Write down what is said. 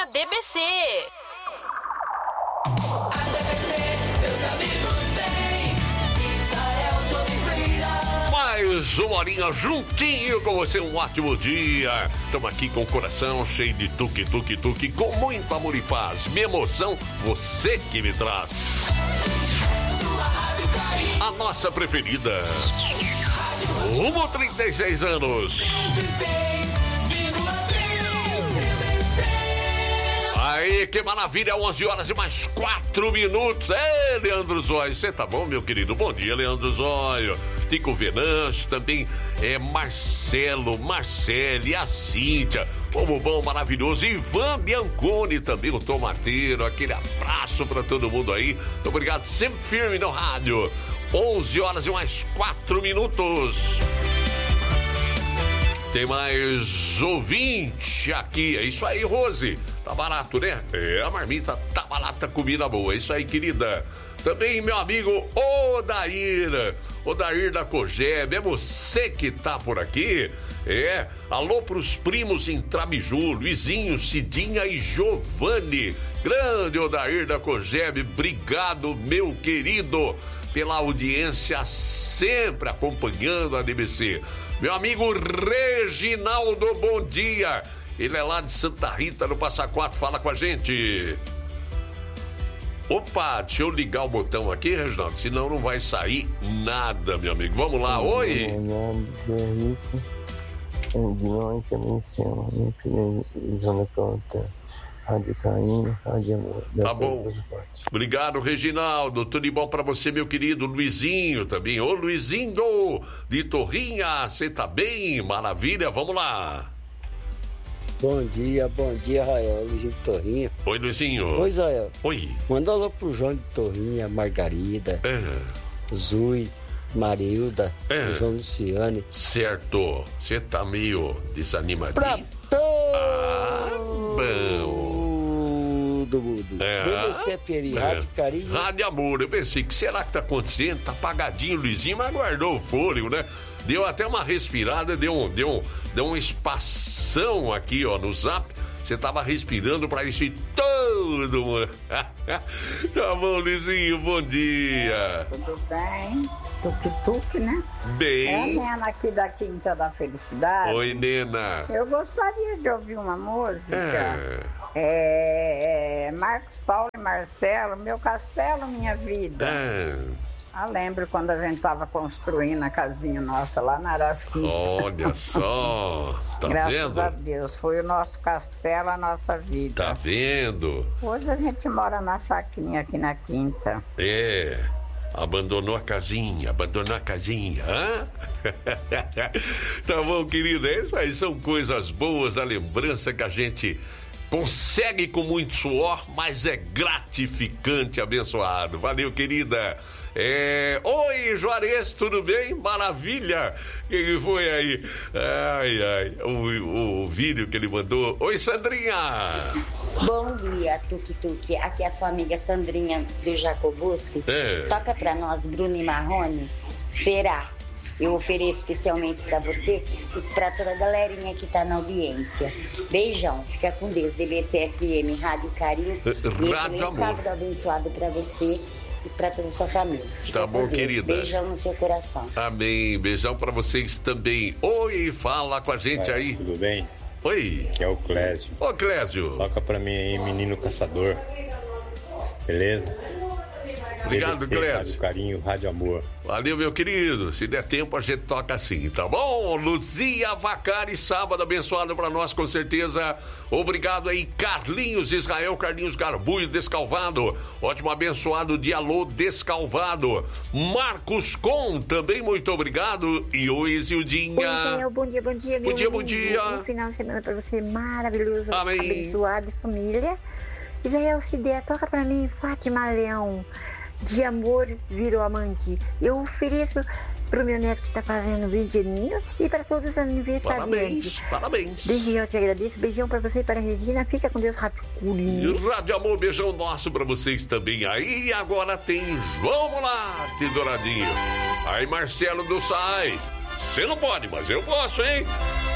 DBC. A DBC, seus amigos têm. Israel de Oliveira. Mais uma horinha juntinho com você, um ótimo dia. Estamos aqui com o coração cheio de tuque, com muito amor e paz. Minha emoção, você que me traz. Sua Rádio Carinho. A nossa preferida. Rumo a 36 anos. 106,3 Aí, que maravilha, 11 horas e mais 4 minutos. Ei, Leandro Zóio, você tá bom, meu querido? Bom dia, Leandro Zóio. Tico Venâncio, também Marcelo, Marcele, a Cíntia, povo bom, maravilhoso. Ivan Bianconi também, o tomateiro. Aquele abraço pra todo mundo aí. Muito obrigado, sempre firme no rádio. 11 horas e mais 4 minutos. Tem mais ouvinte aqui. É isso aí, Rose. Tá barato, né? É, a marmita tá barata, comida boa. É isso aí, querida. Também meu amigo Odair da Cogeb. É você que tá por aqui? É. Alô pros primos em Trabiju, Luizinho, Cidinha e Giovanni. Grande Odair da Cogeb. Obrigado, meu querido, pela audiência, sempre acompanhando a DBC. Meu amigo Reginaldo, bom dia. Ele é lá de Santa Rita, no Passa Quatro, fala com a gente. Opa, deixa eu ligar o botão aqui, Reginaldo, senão não vai sair nada, meu amigo. Vamos lá, oi. Rádio Carinho, Rádio Amor. Tá bom. Obrigado, Reginaldo. Tudo de bom pra você, meu querido Luizinho também. Ô, Luizinho, de Torrinha, você tá bem? Maravilha, vamos lá. Bom dia, Rael, Luizinho de Torrinha. Oi, Luizinho. Oi, Rael. Oi. Manda alô pro João de Torrinha, Margarida, Zui, Marilda, João Luciane. Certo. Você tá meio desanimadinho? Pra bom. Todo mundo. DBC FM, Rádio Carinho. Rádio Amor. Eu pensei, que será que tá acontecendo? Tá apagadinho o Luizinho, mas guardou o fôlego, né? Deu até uma respirada, deu uma espação aqui, ó, no zap. Você tava respirando pra isso e todo mundo. Tá bom, Luizinho, bom dia. Tudo bem? Tuque-tuque, né? Bem. É a Nena aqui da Quinta da Felicidade. Oi, Nena. Eu gostaria de ouvir uma música. Marcos Paulo e Marcelo, Meu Castelo, Minha Vida. Lembro quando a gente tava construindo a casinha nossa lá na Araci. Olha só, tá Graças vendo? Graças a Deus, foi o nosso castelo, a nossa vida. Tá vendo? Hoje a gente mora na chacrinha aqui na Quinta. Abandonou a casinha, hã? Tá bom, querida, isso aí são coisas boas, a lembrança que a gente consegue com muito suor, mas é gratificante, abençoado. Valeu, querida. Oi, Juarez, tudo bem? Maravilha! O que foi aí? O vídeo que ele mandou. Oi, Sandrinha! Bom dia, Tuque-Tuque. Aqui é a sua amiga Sandrinha do Jacobucci. Toca pra nós, Bruno e Marrone. Será? Eu ofereço especialmente pra você e pra toda a galerinha que tá na audiência. Beijão, fica com Deus. DBC FM, Rádio Carinho. Rádio Amor. Sábado abençoado pra você e pra toda a sua família. Fica tá bom, querida. Beijão no seu coração. Amém. Beijão pra vocês também. Oi, fala com a gente aí. Tudo bem? Oi. Aqui é o Clésio. Ô, Clésio. Toca pra mim aí, Menino Caçador. Beleza? Obrigado, DBC, Clésio. Rádio Carinho, Rádio Amor. Valeu, meu querido. Se der tempo, a gente toca assim, tá bom? Luzia Vacari, sábado abençoado pra nós, com certeza. Obrigado aí, Carlinhos Israel, Carlinhos Garbuio, Descalvado. Ótimo, abençoado dia, alô, Descalvado. Marcos Com, também muito obrigado. E oi, Zildinha. Bom dia, bom dia. Um final de semana pra você maravilhoso. Amém. Abençoado, família. Israel, se der, toca pra mim, Fátima Leão. De amor virou amante. Eu ofereço pro meu neto que tá fazendo 20 aninhos e para todos os aniversariantes. Parabéns. Desde já eu te agradeço. Beijão pra você e para a Regina. Fica com Deus, Rádio Curinho. Rádio Amor, beijão nosso pra vocês também aí. Agora tem João Mularte, douradinho. Aí, Marcelo do Sai. Você não pode, mas eu posso, hein?